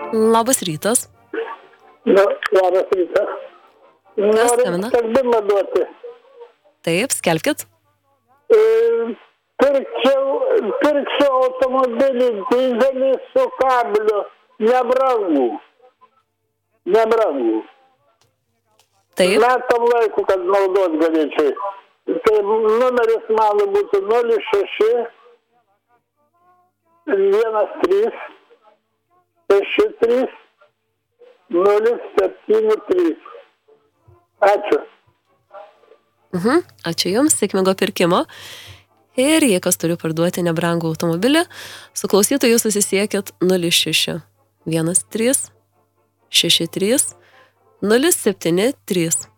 Labas rytas. Labas rytas. Kas Noriu skambina? skelbimą duoti. Taip, skelbkit. Pirksiu automobilį dizelį su kabliu. Nebrangų. Taip, Metam laiku, kad naudot galėčiau. Tai numeris mano būtų 06 13 63 073. Ačiū. Ačiū Jums, sėkmingo pirkimo. Ir jei kas turi parduoti nebrangų automobilį, su klausytoju susisiekit 06 13 63 073.